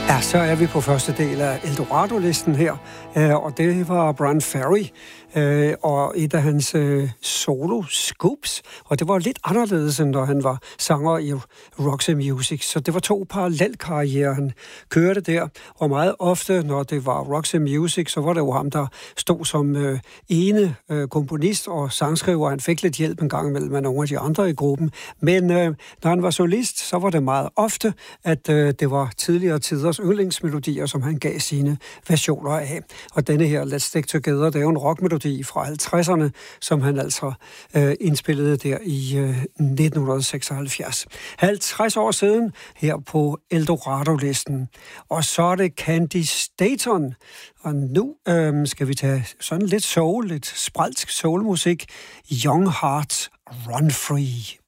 Ja, så er vi på første del af Eldorado-listen her, og det var Bryan Ferry og et af hans solo-scoops, og det var lidt anderledes, end når han var sanger i Roxy Music, så det var 2 parallelkarrierer, han kørte der, og meget ofte, når det var Roxy Music, så var det jo ham, der stod som ene komponist og sangskriver. Han fik lidt hjælp en gang imellem af nogle af de andre i gruppen, men når han var solist, så var det meget ofte, at det var tidligere tiders yndlingsmelodier, som han gav sine versioner af. Og denne her Let's Stick Together, det er jo en rockmelodi fra 50'erne, som han altså indspillede der i 1976. 50 år siden her på Eldorado-listen. Og så er det Candi Staton. Og nu skal vi tage sådan lidt soul, lidt spralsk soulmusik. Young Hearts Run Free.